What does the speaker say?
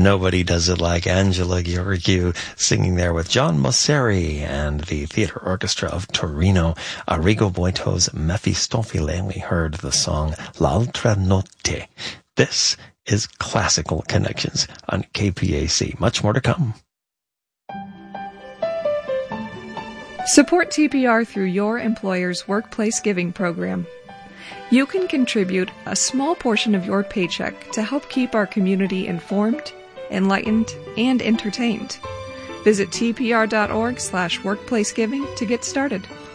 Nobody does it like Angela Gheorghiu singing there with John Mosseri and the Theatre Orchestra of Torino. Arrigo Boito's Mefistofele. We heard the song L'altra notte. This is Classical Connections on KPAC. Much more to come. Support TPR through your employer's workplace giving program. You can contribute a small portion of your paycheck to help keep our community informed, enlightened, and entertained. Visit tpr.org/workplacegiving to get started.